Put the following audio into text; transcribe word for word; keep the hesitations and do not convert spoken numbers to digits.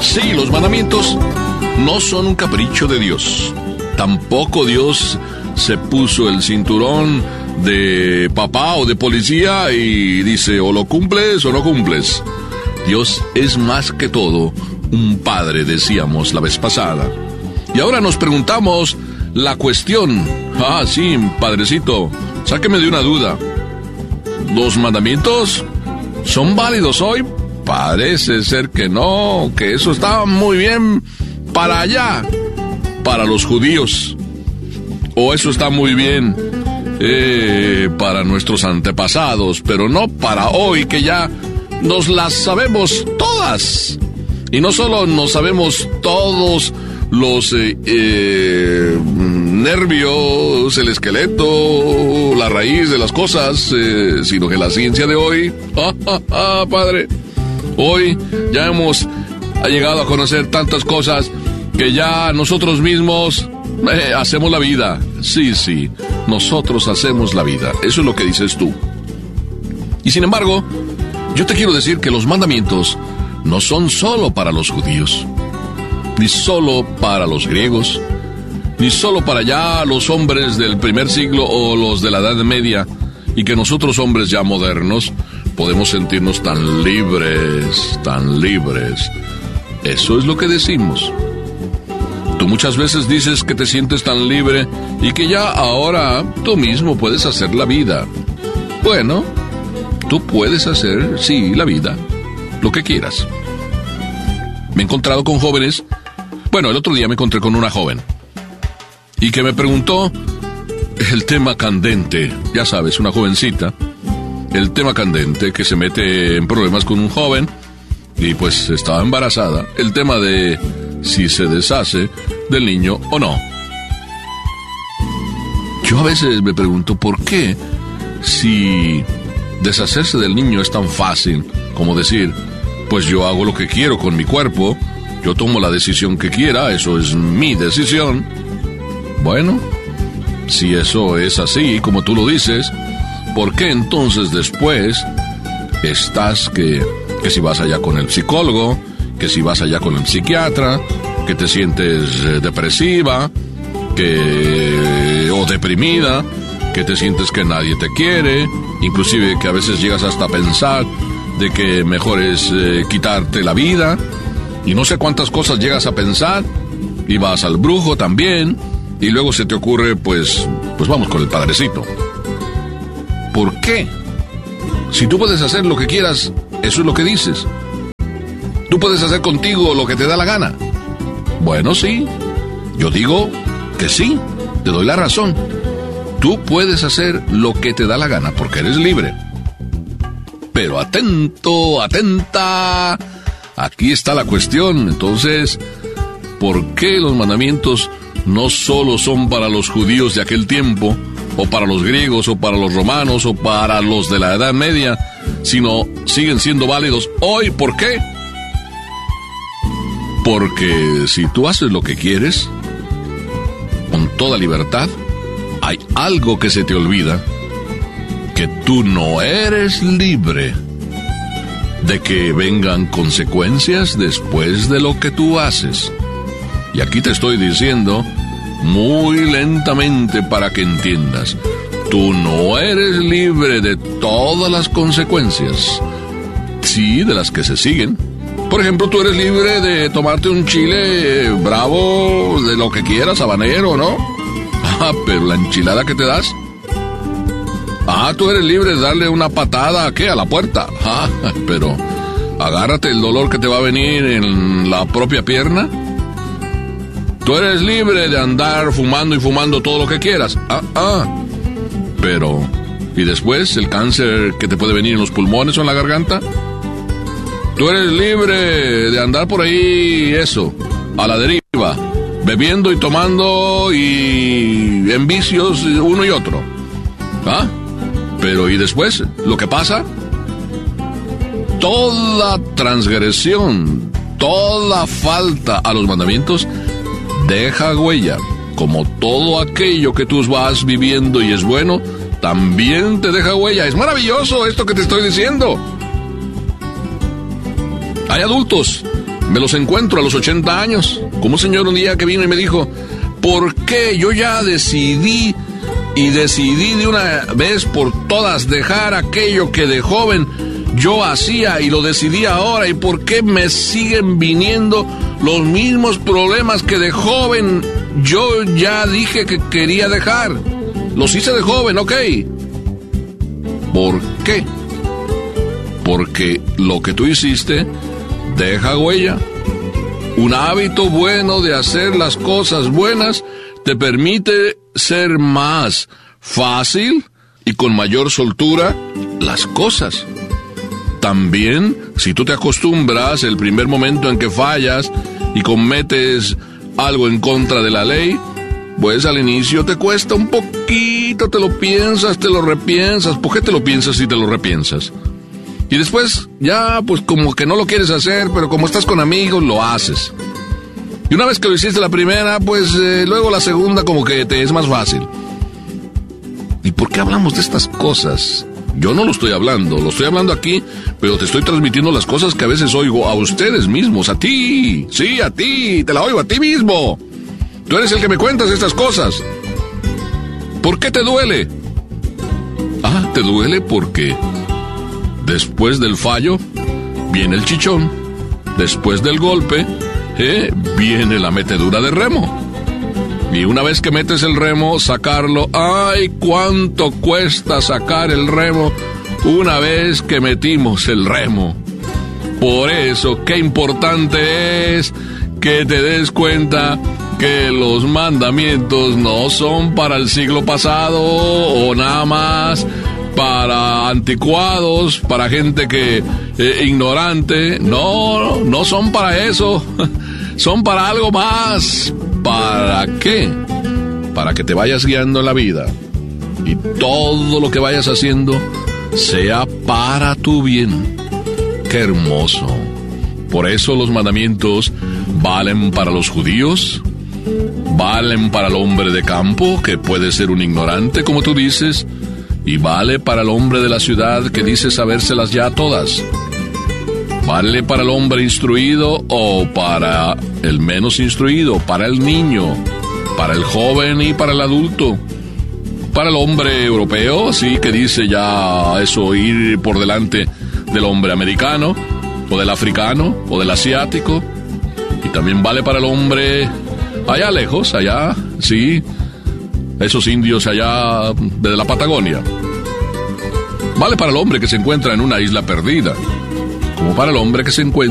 Sí, los mandamientos no son un capricho de Dios. Tampoco Dios se puso el cinturón de papá o de policía y dice o lo cumples o no cumples. Dios es más que todo un padre, decíamos la vez pasada. Y ahora nos preguntamos la cuestión. Ah, sí, padrecito, sáqueme de una duda. ¿Los mandamientos son válidos hoy? Parece ser que no, que eso está muy bien para allá, para los judíos. O eso está muy bien eh, para nuestros antepasados, pero no para hoy, que ya nos las sabemos todas. Y no solo nos sabemos todos los eh, eh, nervios, el esqueleto, la raíz de las cosas, eh, sino que la ciencia de hoy, ah, ah, ah, padre, hoy ya hemos llegado a conocer tantas cosas que ya nosotros mismos eh, hacemos la vida. Sí, sí, nosotros hacemos la vida. Eso es lo que dices tú. Y sin embargo, yo te quiero decir que los mandamientos no son solo para los judíos, ni solo para los griegos, ni solo para ya los hombres del primer siglo o los de la Edad Media, y que nosotros hombres ya modernos podemos sentirnos tan libres, tan libres. Eso es lo que decimos. Tú muchas veces dices que te sientes tan libre y que ya ahora tú mismo puedes hacer la vida. Bueno, tú puedes hacer, sí, la vida, lo que quieras. Me he encontrado con jóvenes. Bueno, el otro día me encontré con una joven y que me preguntó el tema candente. Ya sabes, una jovencita, el tema candente que se mete en problemas con un joven y pues estaba embarazada. El tema de si se deshace del niño o no. Yo a veces me pregunto por qué, si deshacerse del niño es tan fácil como decir, pues yo hago lo que quiero con mi cuerpo, yo tomo la decisión que quiera, eso es mi decisión. Bueno, si eso es así, como tú lo dices, ¿por qué entonces después estás que, que si vas allá con el psicólogo, que si vas allá con el psiquiatra, que te sientes eh, depresiva, que o deprimida, que te sientes que nadie te quiere, inclusive que a veces llegas hasta a pensar de que mejor es eh, quitarte la vida, y no sé cuántas cosas llegas a pensar, y vas al brujo también, y luego se te ocurre, pues, pues vamos con el padrecito. ¿Por qué? Si tú puedes hacer lo que quieras, eso es lo que dices. Tú puedes hacer contigo lo que te da la gana. Bueno, sí, yo digo que sí, te doy la razón. Tú puedes hacer lo que te da la gana porque eres libre. Pero atento, atenta, aquí está la cuestión. Entonces, ¿por qué los mandamientos no solo son para los judíos de aquel tiempo, o para los griegos, o para los romanos, o para los de la Edad Media, sino siguen siendo válidos hoy? ¿Por qué? Porque si tú haces lo que quieres, con toda libertad, hay algo que se te olvida, que tú no eres libre de que vengan consecuencias después de lo que tú haces. Y aquí te estoy diciendo muy lentamente para que entiendas, tú no eres libre de todas las consecuencias, sí, de las que se siguen. Por ejemplo, tú eres libre de tomarte un chile bravo, de lo que quieras, habanero, ¿no? Ah, pero la enchilada que te das. Ah, tú eres libre de darle una patada, ¿a qué? A la puerta. Ah, pero agárrate el dolor que te va a venir en la propia pierna. Tú eres libre de andar fumando y fumando todo lo que quieras. Ah, ah. Pero, ¿y después el cáncer que te puede venir en los pulmones o en la garganta? Tú eres libre de andar por ahí, eso, a la deriva, bebiendo y tomando y en vicios uno y otro. ¿Ah? Pero ¿y después? ¿Lo que pasa? Toda transgresión, toda falta a los mandamientos deja huella. Como todo aquello que tú vas viviendo y es bueno, también te deja huella. Es maravilloso esto que te estoy diciendo. Hay adultos me los encuentro a los ochenta años. Como un señor un día que vino y me dijo, ¿por qué yo ya decidí y decidí de una vez por todas dejar aquello que de joven yo hacía y lo decidí ahora? ¿Y por qué me siguen viniendo los mismos problemas que de joven yo ya dije que quería dejar? Los hice de joven, ok. ¿Por qué? Porque lo que tú hiciste deja huella. Un hábito bueno de hacer las cosas buenas te permite ser más fácil y con mayor soltura las cosas. También, si tú te acostumbras el primer momento en que fallas y cometes algo en contra de la ley, pues al inicio te cuesta un poquito, te lo piensas, te lo repiensas. ¿Por qué te lo piensas y te lo repiensas? Y después ya pues como que no lo quieres hacer, pero como estás con amigos lo haces. Y una vez que lo hiciste la primera, pues eh, luego la segunda como que te es más fácil. ¿Y por qué hablamos de estas cosas? Yo no lo estoy hablando, lo estoy hablando aquí, pero te estoy transmitiendo las cosas que a veces oigo a ustedes mismos, a ti. Sí, a ti, te la oigo a ti mismo. Tú eres el que me cuentas estas cosas. ¿Por qué te duele? Ah, te duele porque después del fallo viene el chichón. Después del golpe, eh, viene la metedura de remo. Y una vez que metes el remo, sacarlo, ¡ay, cuánto cuesta sacar el remo una vez que metimos el remo! Por eso, qué importante es que te des cuenta que los mandamientos no son para el siglo pasado o nada más para anticuados, para gente que eh, ignorante. No, no son para eso. Son para algo más. ¿Para qué? Para que te vayas guiando en la vida y todo lo que vayas haciendo sea para tu bien. ¡Qué hermoso! Por eso los mandamientos valen para los judíos, valen para el hombre de campo, que puede ser un ignorante, como tú dices, y vale para el hombre de la ciudad que dice sabérselas ya todas. ¿Vale para el hombre instruido o para el menos instruido? Para el niño, para el joven y para el adulto. Para el hombre europeo, sí, que dice ya eso, ir por delante del hombre americano, o del africano, o del asiático. Y también vale para el hombre allá lejos, allá, sí, esos indios allá de la Patagonia. Vale para el hombre que se encuentra en una isla perdida, como para el hombre que se encuentra